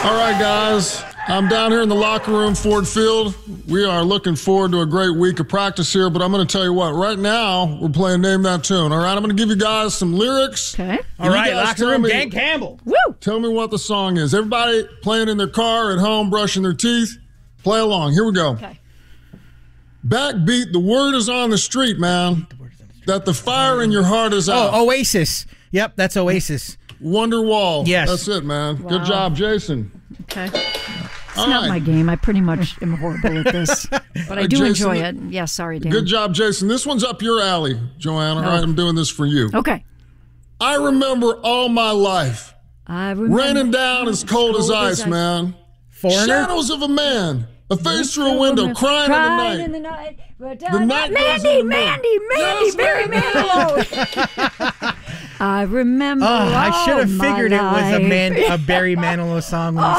All right, guys. I'm down here in the locker room, Ford Field. We are looking forward to a great week of practice here, but I'm going to tell you what. Right now, we're playing Name That Tune. All right, I'm going to give you guys some lyrics. Okay. All right, locker room, Dan Campbell. Woo! Tell me what the song is. Everybody playing in their car, at home, brushing their teeth. Play along. Here we go. Okay. Backbeat, the word is on the street, man. That the fire in your heart is out. Oh, Oasis. Yep, that's Oasis. Wonderwall. Yes. That's it, man. Wow. Good job, Jason. Okay. It's All not right. my game. I pretty much am horrible at this. But I do Jason, enjoy it. Yeah, sorry, Dan. Good job, Jason. This one's up your alley, Joanna. All right, I'm doing this for you. Okay. I remember all my life. I remember. Raining down as cold as ice, man. Foreigner? Shadows of a man. A face through a window, crying in the night. The night goes into Mandy, Yes, Barry Manilow. I remember. I should have all my figured it was life. a Barry Manilow song when you